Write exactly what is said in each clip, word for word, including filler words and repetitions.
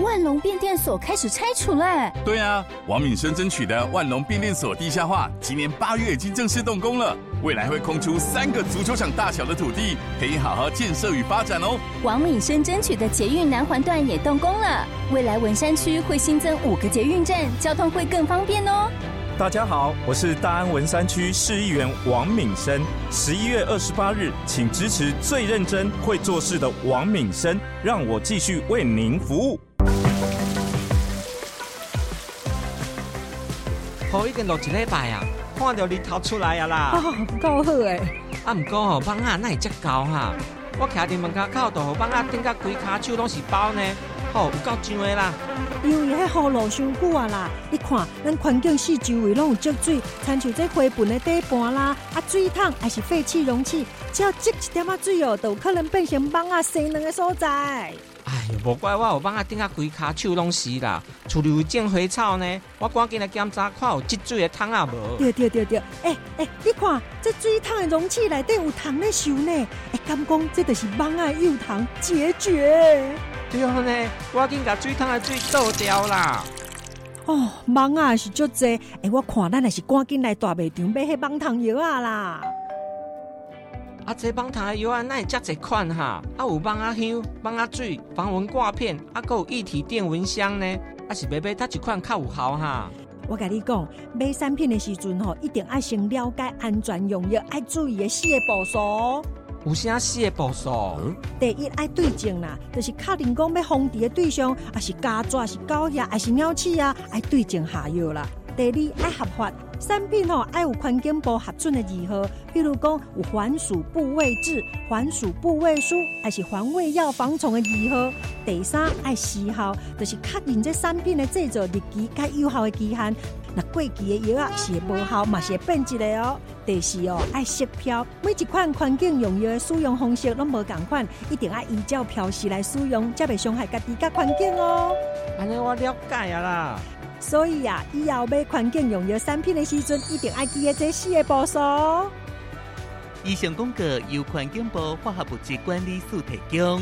万隆变电所开始拆除了。 对啊，王敏生争取的万隆变电所地下化，今年八月已经正式动工了，未来会空出三个足球场大小的土地，可以好好建设与发展哦。 王敏生争取的捷运南环段也动工了，未来文山区会新增五个捷运站，交通会更方便哦。 大家好，我是大安文山区市议员王敏生。十一月二十八日，请支持最认真会做事的王敏生，让我继续为您服务。 雨已經落一禮拜啊，看到日頭出來啊啦。 哦，夠好誒！ 啊，唔過吼，蠓仔哪會遮高哈？我徛伫門口口，就互蠓仔頂甲規骹手攏是包呢。吼、哦，有夠上的啦。 因為迄雨落傷久啊啦，你看，咱環境四周圍攏有積水，親像這花盆的底盤啦，啊水桶還是廢棄容器，只要積一點仔水哦，就有可能變成蠓仔生卵的所在。 哎呦，無怪我有蠓仔頂甲規骹手攏是啦。厝裡有種花草呢，我趕緊來檢查看有積水的桶啊無？ 對對對對，哎哎，你看這水桶的容器內底有蟲咧受呢，哎，敢講這就是蠓仔幼蟲孑孓。 對呢，我緊甲水桶的水倒掉啦。 哦，蠓仔是足濟，哎，我看咱也是趕緊來大賣場買迄蠓蟲藥啊啦。 啊，這蠓蟲的藥啊，哪會遮濟款哈？啊，有蠓仔香、蠓仔水、防蚊掛片，啊，還有液體電蚊香呢。啊，是買買哪一款較有效哈？ 我甲你講，買產品的時陣吼，一定要先了解安全用藥，要注意的四個步驟。 有啥四個步驟？ 嗯、第一愛對症啦，就是確定講要防治的對象，啊是家蛇、是狗仔、還是鳥鼠啊，愛對症下藥啦。第二愛合法，產品吼愛有環境部核准的字號，譬如講有環鼠部位制、環鼠部位書，還是環胃藥防蟲的字號。第三愛時效，就是確認這產品的製造日期甲有效的期限。那過期的藥啊是會無效，嘛是會變質的哦。第四哦，愛識標，每一款環境用藥的使用方式攏無同款，一定要依照標示來使用，才袂傷害家己甲環境哦。 安尼我了解啊啦。 所以啊，以後買環境用藥產品的時陣，一定要記得這四個步驟。 以上廣告由環境部化學物質管理署提供。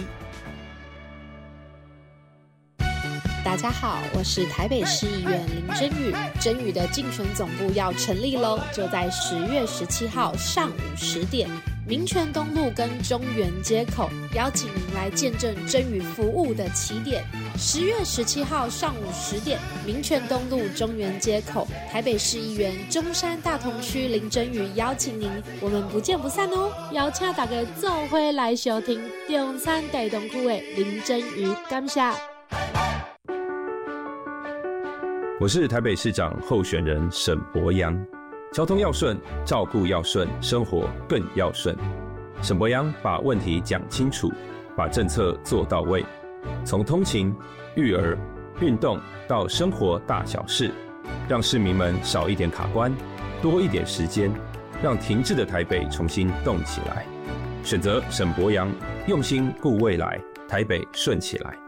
大家好，我是台北市議員林真宇。真宇的競選總部要成立嘍，就在十月十七號上午十點，民權東路跟中原街口，邀請您來見證真宇服務的起點。十月十七號上午十點，民權東路中原街口，台北市議員中山大同區林真宇邀請您，我們不見不散哦！邀請大家做伙來收聽中山大同區的林真宇，感謝。 我是台北市长候选人沈伯洋。交通要顺，照顾要顺，生活更要顺。沈伯洋把问题讲清楚，把政策做到位，从通勤、育儿、运动到生活大小事，让市民们少一点卡关，多一点时间，让停滞的台北重新动起来。选择沈伯洋，用心顾未来，台北顺起来。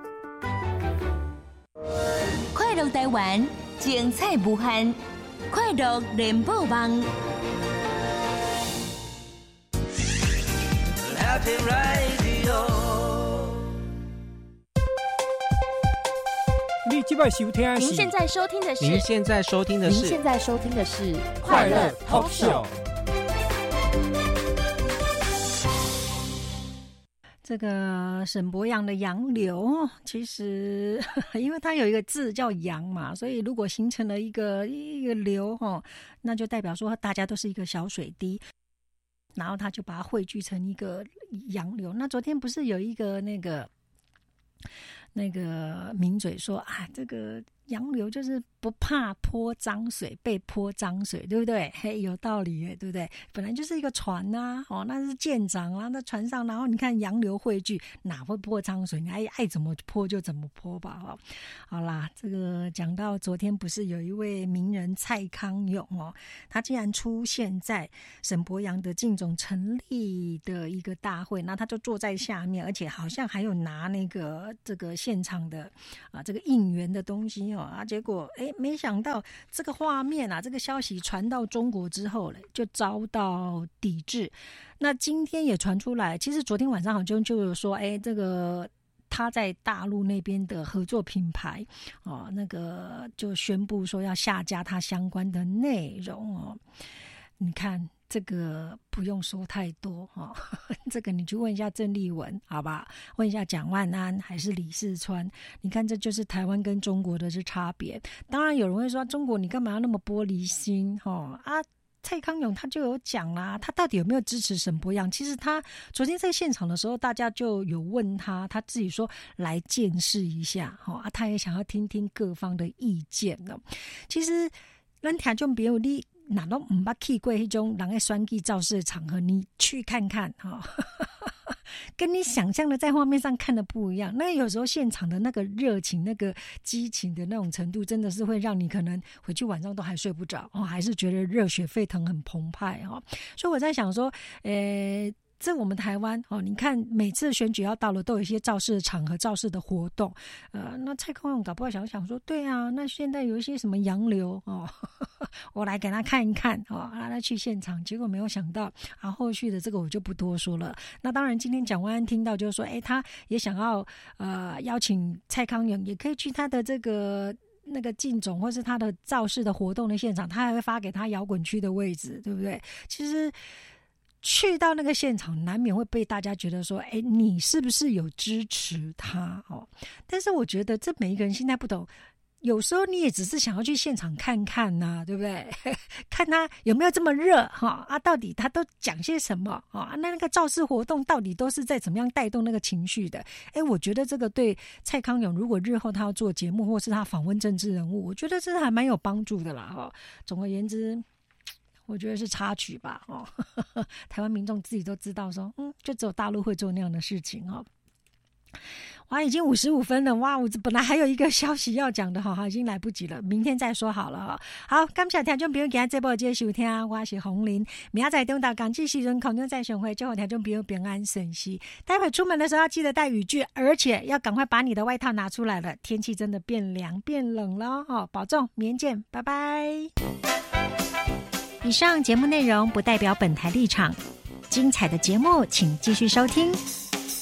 快樂台灣，精彩無限，快樂聯播網。 你即摆收聽的是？ 您現在收聽的是？ 您現在收聽的是？ 您現在收聽的是快樂 Talk Show。 这个沈伯洋的洋流，其实因为它有一个字叫洋嘛，所以如果形成了一个一个流齁，那就代表说大家都是一个小水滴，然后他就把它汇聚成一个洋流。那昨天不是有一个那个那个名嘴说啊，这个洋流就是不怕泼脏水，被泼脏水，对不对？嘿，有道理耶，对不对？本来就是一个船啊，哦，那是舰长啊，那船上，然后你看洋流汇聚，哪会泼脏水？你爱爱怎么泼就怎么泼吧，哈、哦。好啦，这个讲到昨天不是有一位名人蔡康永哦，他竟然出现在沈伯洋的竞总成立的一个大会，那他就坐在下面，而且好像还有拿那个这个现场的啊这个应援的东西哦。啊，结果哎，没想到这个画面啊，这个消息传到中国之后嘞，就遭到抵制。那今天也传出来，其实昨天晚上好像就有说，哎，这个他在大陆那边的合作品牌哦，那个就宣布说要下架他相关的内容哦。你看这个不用说太多哈、哦，这个你去问一下郑丽文，好吧？问一下蒋万安还是李四川？你看这就是台湾跟中国的是差别。当然有人会说，中国你干嘛要那么玻璃心？哦啊！蔡康永他就有讲啦，他到底有没有支持沈伯洋？其实他昨天在现场的时候，大家就有问他，他自己说来见识一下，哈、哦、啊，他也想要听听各方的意见呢。其实咱听众朋友，你哪都唔捌去过那种人的选举造势的场合，你去看看哈。哦跟你想象的在画面上看的不一样，那有时候现场的那个热情、那个激情的那种程度，真的是会让你可能回去晚上都还睡不着哦，还是觉得热血沸腾、很澎湃哦。所以我在想说，呃。这我们台湾哦，你看每次选举要到了，都有一些造势的场合、造势的活动。呃，那蔡康永搞不好想想说，对啊，那现在有一些什么洋流哦，呵呵我来给他看一看哦，让他去现场。结果没有想到啊，后续的这个我就不多说了。那当然，今天蒋万安听到就是说，哎，他也想要呃邀请蔡康永，也可以去他的这个。那个进总或是他的造势的活动的现场，他还会发给他摇滚区的位置，对不对？其实。去到那个现场，难免会被大家觉得说，哎，你是不是有支持他哦？但是我觉得这每一个人心态不同，有时候你也只是想要去现场看看呐、啊，对不对？看他有没有这么热哈啊？到底他都讲些什么啊？那那个造势活动到底都是在怎么样带动那个情绪的？哎，我觉得这个对蔡康永，如果日后他要做节目，或是他访问政治人物，我觉得这还蛮有帮助的啦哈。总而言之。我觉得是插曲吧，哦，呵呵台湾民众自己都知道说，嗯，就只有大陆会做那样的事情哦。哇，已经五十五分了，哇，我本来还有一个消息要讲的哈，已经来不及了，明天再说好了哈。好，感谢听众朋友今日这部接收听，我是洪玲，明仔载中到港记时阵空中再相会，祝福听众朋友平安顺心。待会出门的时候要记得带雨具，而且要赶快把你的外套拿出来了，天气真的变凉变冷了哦，保重，明天见，拜拜。以上节目内容不代表本台立场，精彩的节目请继续收听。